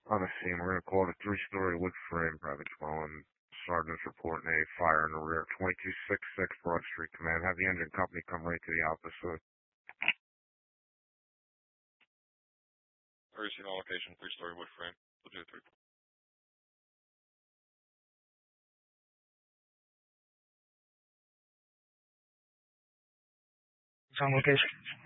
On the scene, we're going to call it a three-story wood frame private dwelling. Sergeant's reporting a fire in the rear, 2266 Broad Street. Command, have the engine company come right to the opposite. Already seen all location, three-story wood frame. We'll do 3. On location.